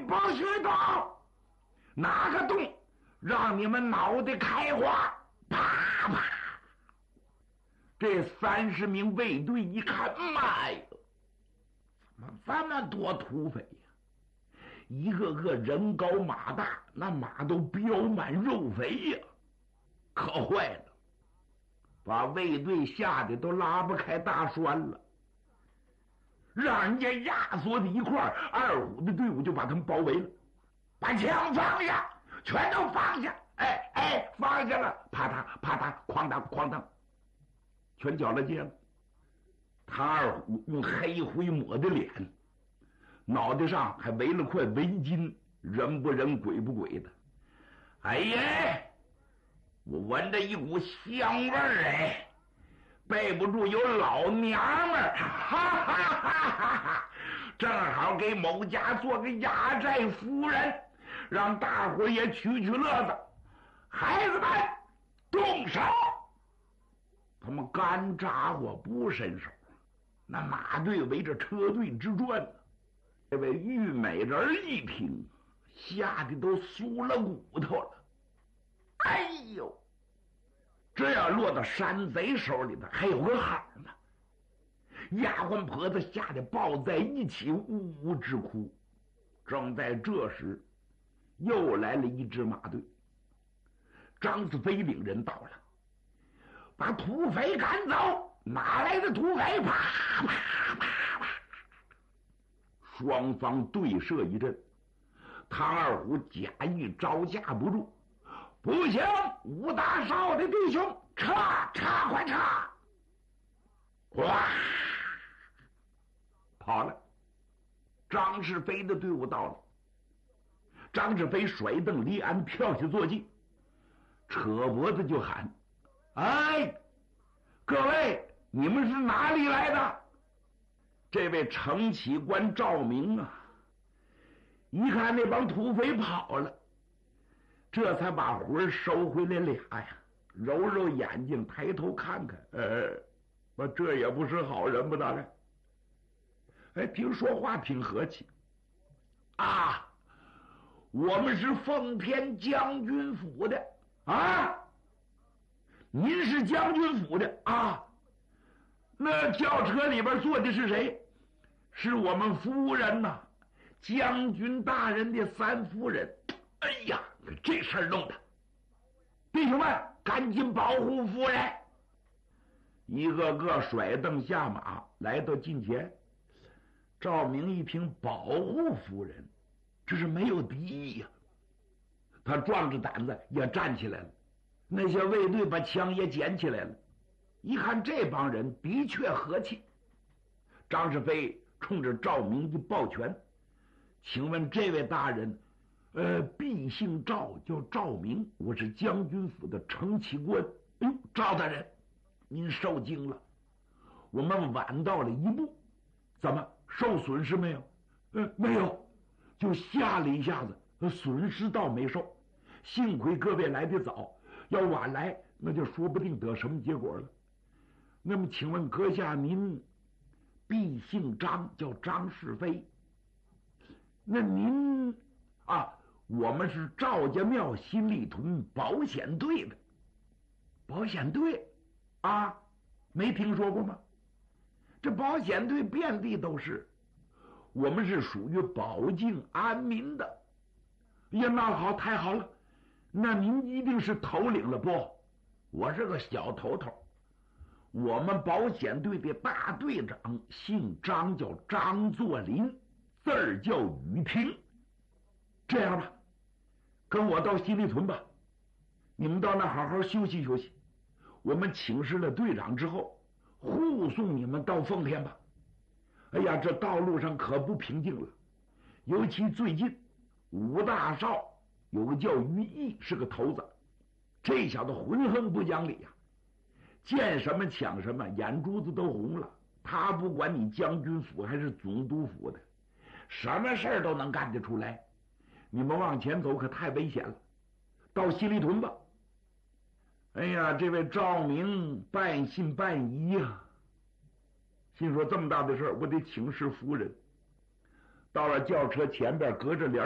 不许动，哪个动让你们脑袋开花！啪啪！这30名卫队一看，妈呀，怎么这么多土匪呀？一个个人高马大，那马都膘满肉肥呀，可坏了，把卫队吓得都拉不开大栓了，让人家压缩在一块儿。二虎的队伍就把他们包围了，把枪放下，全都放下！哎，放下了！啪嗒啪嗒，哐当哐当，全缴了械了。唐二虎用黑灰抹的脸，脑袋上还围了块围巾，人不人鬼不鬼的。哎呀，我闻着一股香味儿，哎，背不住有老娘们儿，哈哈哈哈哈！正好给某家做个压寨夫人，让大伙也取取乐子。孩子们，动手！他们干家伙不伸手，那马队围着车队直转呢。这位玉美人一听，吓得都酥了骨头了。哎呦，这要落到山贼手里头，还有个好呢。丫鬟婆子吓得抱在一起，呜呜直哭。正在这时，又来了一支马队。张子飞领人到了，把土匪赶走。哪来的土匪？啪啪啪啪！双方对射一阵。唐二虎假意招架不住，不行，吴大少的弟兄，撤！快撤！哇，跑了。张世飞的队伍到了，张世飞甩蹬离鞍，跳下坐骑，扯脖子就喊：哎，各位，你们是哪里来的？这位承启官赵明啊，一看那帮土匪跑了，这才把魂收回来俩呀，揉揉眼睛，抬头看看，这也不是好人吧？大概，听说话挺和气啊。我们是奉天将军府的啊，您是将军府的啊？那轿车里边坐的是谁？是我们夫人呐，将军大人的三夫人。哎呀，这事儿弄的，弟兄们赶紧保护夫人！一个个甩蹬下马，来到近前。赵明一听保护夫人，这是没有敌意呀，他壮着胆子也站起来了。那些卫队把枪也捡起来了，一看这帮人的确和气。张世飞冲着赵明一抱拳：请问这位大人，毕姓赵，叫赵明，我是将军府的承启官。哎呦，赵大人，您受惊了，我们晚到了一步，怎么受损失没有？没有，就吓了一下子，损失倒没受。幸亏各位来得早，要晚来，那就说不定得什么结果了。那么，请问阁下您毕姓张，叫张世飞，那您啊，我们是赵家庙新立屯保险队的。保险队啊，没听说过吗？这保险队遍地都是，我们是属于保境安民的。呀，那好，太好了，那您一定是头领了不？我是个小头头。我们保险队的大队长姓张，叫张作霖，字儿叫雨婷。这样吧，跟我到新立屯吧，你们到那好好休息休息。我们请示了队长之后，护送你们到奉天吧。哎呀，这道路上可不平静了，尤其最近吴大少有个叫于毅，是个头子，这小子浑横不讲理呀，见什么抢什么，眼珠子都红了。他不管你将军府还是总督府的，什么事儿都能干得出来。你们往前走可太危险了，到新立屯吧。哎呀，这位赵明半信半疑呀，心说这么大的事儿，我得请示夫人。到了轿车前边，隔着帘